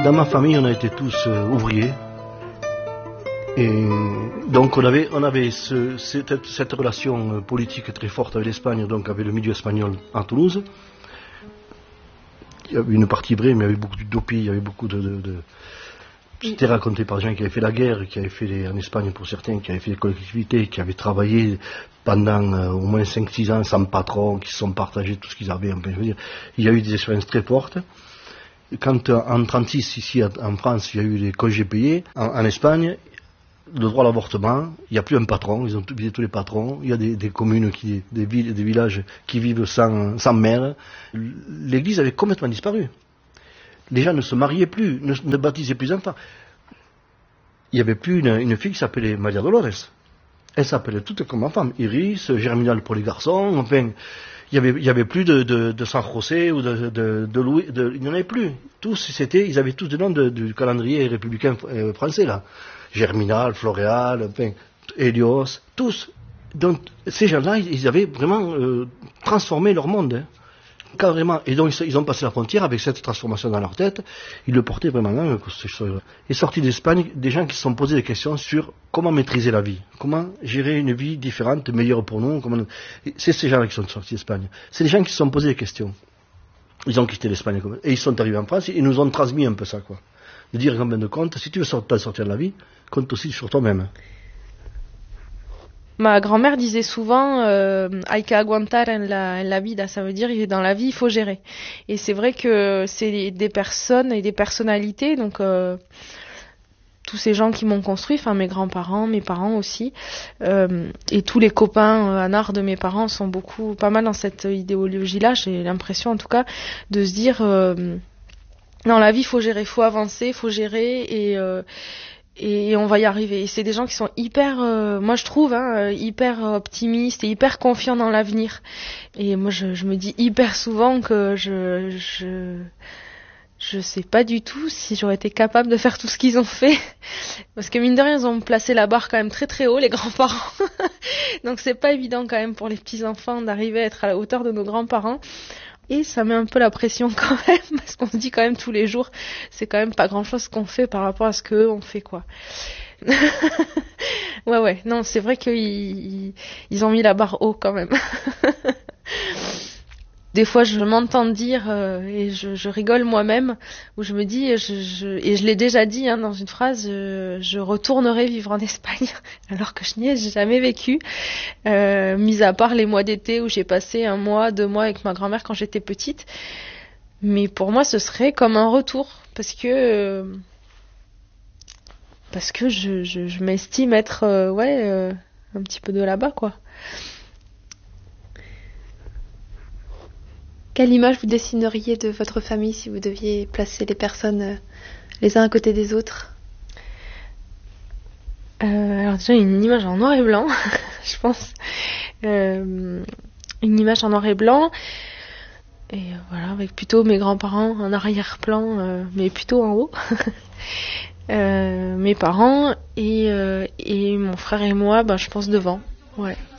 Dans ma famille, on a été tous ouvriers. Et donc on avait cette relation politique très forte avec l'Espagne, donc avec le milieu espagnol à Toulouse. Il y avait une partie vraie, mais il y avait beaucoup d'opi, il y avait beaucoup de... C'était raconté par des gens qui avaient fait la guerre, qui avaient fait en Espagne pour certains, qui avaient fait des collectivités, qui avaient travaillé pendant au moins 5-6 ans sans patron, qui se sont partagés tout ce qu'ils avaient. Enfin, je veux dire, il y a eu des expériences très fortes. Quand en 1936, ici en France, il y a eu les congés payés, en Espagne, le droit à l'avortement, il n'y a plus un patron, ils ont vidé tous les patrons, il y a des communes, des villes, des villages qui vivent sans mère. L'église avait complètement disparu. Les gens ne se mariaient plus, ne baptisaient plus d'enfants. Il n'y avait plus une fille qui s'appelait Maria Dolores. Elle s'appelait toutes comme ma femme. Iris, Germinal pour les garçons, enfin, il y avait plus de San José ou de Louis, il n'y en avait plus. Ils avaient tous des noms du calendrier républicain français, là. Germinal, Floréal, enfin, Hélios, tous. Donc, ces gens-là, ils avaient vraiment transformé leur monde, hein. Carrément. Et donc, ils ont passé la frontière avec cette transformation dans leur tête. Ils le portaient vraiment là. Et sorti d'Espagne, des gens qui se sont posés des questions sur comment maîtriser la vie. Comment gérer une vie différente, meilleure pour nous. C'est ces gens-là qui sont sortis d'Espagne. C'est des gens qui se sont posés des questions. Ils ont quitté l'Espagne. Et ils sont arrivés en France et ils nous ont transmis un peu ça, quoi. De dire, en fin de compte, si tu veux sortir de la vie, compte aussi sur toi-même. Ma grand-mère disait souvent hay que aguantar en la vida, ça veut dire dans la vie il faut gérer. Et c'est vrai que c'est des personnes et des personnalités, donc tous ces gens qui m'ont construit, enfin mes grands-parents, mes parents aussi, et tous les copains en art de mes parents sont pas mal dans cette idéologie-là, j'ai l'impression en tout cas, de se dire dans la vie il faut gérer, il faut avancer, il faut gérer et on va y arriver. Et c'est des gens qui sont hyper, moi je trouve, hyper optimistes et hyper confiants dans l'avenir. Et moi je me dis hyper souvent que je sais pas du tout si j'aurais été capable de faire tout ce qu'ils ont fait. Parce que mine de rien, ils ont placé la barre quand même très très haut, les grands-parents. Donc c'est pas évident quand même pour les petits-enfants d'arriver à être à la hauteur de nos grands-parents. Et ça met un peu la pression quand même, parce qu'on se dit quand même tous les jours, c'est quand même pas grand-chose qu'on fait par rapport à ce qu'eux ont fait, quoi. Ouais, non, c'est vrai qu'ils ont mis la barre haut quand même. Des fois, je m'entends dire, et je rigole moi-même, où je me dis, et je l'ai déjà dit dans une phrase, je retournerai vivre en Espagne, alors que je n'y ai jamais vécu, mis à part les mois d'été où j'ai passé 1 mois, 2 mois avec ma grand-mère quand j'étais petite. Mais pour moi, ce serait comme un retour, parce que je m'estime être, un petit peu de là-bas, quoi. Quelle image vous dessineriez de votre famille si vous deviez placer les personnes les uns à côté des autres ? Alors déjà une image en noir et blanc, je pense. Une image en noir et blanc. Et voilà, avec plutôt mes grands-parents en arrière-plan, mais plutôt en haut. Mes parents et mon frère et moi, je pense devant. Ouais.